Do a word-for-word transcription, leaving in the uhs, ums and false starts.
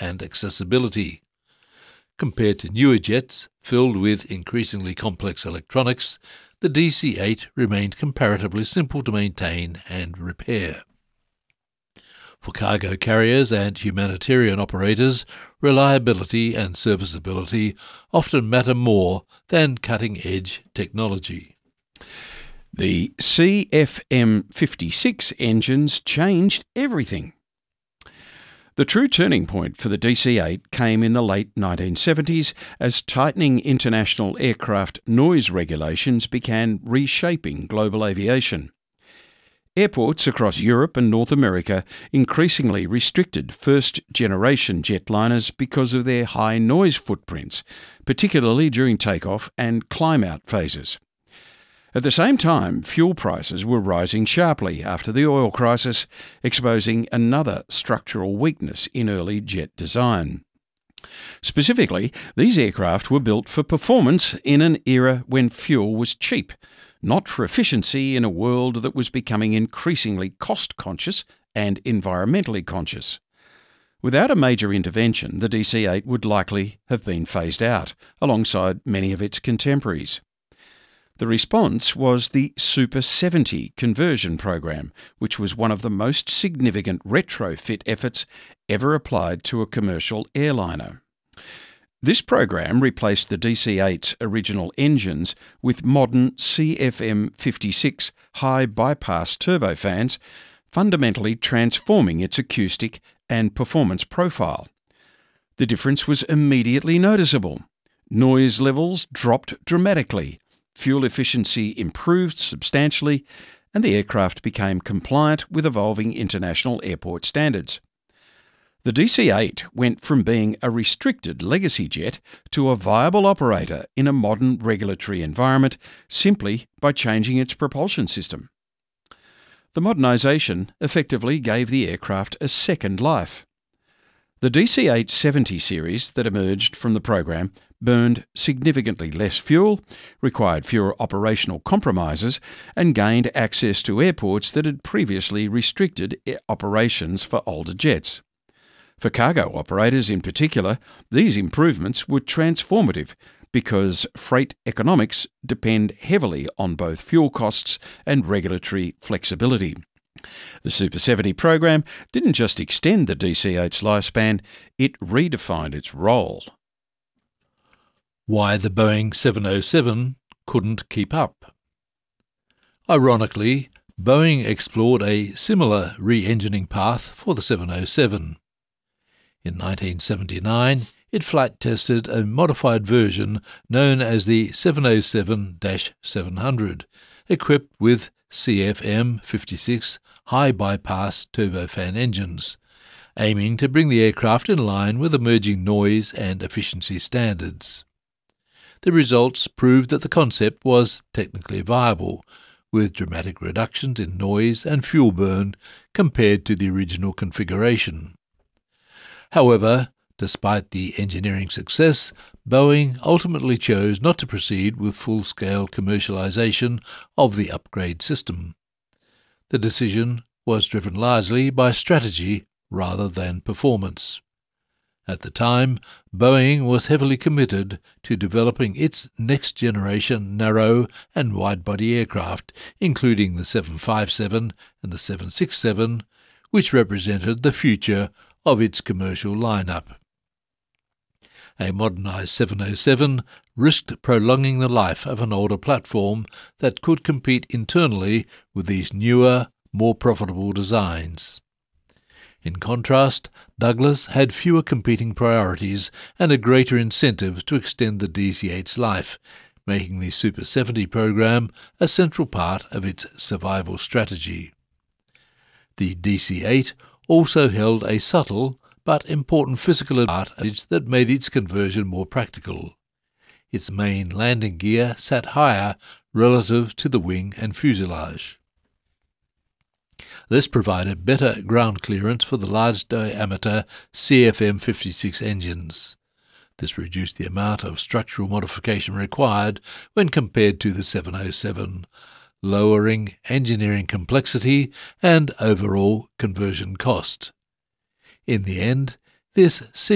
and accessibility. Compared to newer jets, filled with increasingly complex electronics, the D C eight remained comparatively simple to maintain and repair. For cargo carriers and humanitarian operators, reliability and serviceability often matter more than cutting-edge technology. The C F M fifty-six engines changed everything. The true turning point for the D C eight came in the late nineteen seventies as tightening international aircraft noise regulations began reshaping global aviation. Airports across Europe and North America increasingly restricted first-generation jetliners because of their high noise footprints, particularly during takeoff and climb-out phases. At the same time, fuel prices were rising sharply after the oil crisis, exposing another structural weakness in early jet design. Specifically, these aircraft were built for performance in an era when fuel was cheap, not for efficiency in a world that was becoming increasingly cost-conscious and environmentally conscious. Without a major intervention, the D C eight would likely have been phased out, alongside many of its contemporaries. The response was the Super seventy conversion program, which was one of the most significant retrofit efforts ever applied to a commercial airliner. This program replaced the D C eight's original engines with modern C F M fifty-six high bypass turbofans, fundamentally transforming its acoustic and performance profile. The difference was immediately noticeable. Noise levels dropped dramatically, fuel efficiency improved substantially, and the aircraft became compliant with evolving international airport standards. The D C eight went from being a restricted legacy jet to a viable operator in a modern regulatory environment simply by changing its propulsion system. The modernisation effectively gave the aircraft a second life. The D C eight seventy series that emerged from the program burned significantly less fuel, required fewer operational compromises, and gained access to airports that had previously restricted operations for older jets. For cargo operators in particular, these improvements were transformative because freight economics depend heavily on both fuel costs and regulatory flexibility. The Super seventy program didn't just extend the D C eight's lifespan, it redefined its role. Why the Boeing seven oh seven couldn't keep up. Ironically, Boeing explored a similar re-engineering path for the seven oh seven. In nineteen seventy-nine, it flight tested a modified version known as the seven oh seven dash seven hundred, equipped with C F M fifty-six high-bypass turbofan engines, aiming to bring the aircraft in line with emerging noise and efficiency standards. The results proved that the concept was technically viable, with dramatic reductions in noise and fuel burn compared to the original configuration. However, despite the engineering success, Boeing ultimately chose not to proceed with full-scale commercialization of the upgrade system. The decision was driven largely by strategy rather than performance. At the time, Boeing was heavily committed to developing its next-generation narrow and wide-body aircraft, including the seven fifty-seven and the seven sixty-seven, which represented the future of its commercial lineup. A modernised seven oh seven risked prolonging the life of an older platform that could compete internally with these newer, more profitable designs. In contrast, Douglas had fewer competing priorities and a greater incentive to extend the D C eight's life, making the Super seventy program a central part of its survival strategy. The D C eight also held a subtle but important physical advantage that made its conversion more practical. Its main landing gear sat higher relative to the wing and fuselage. This provided better ground clearance for the large-diameter C F M fifty-six engines. This reduced the amount of structural modification required when compared to the seven oh seven, lowering engineering complexity and overall conversion cost. In the end, this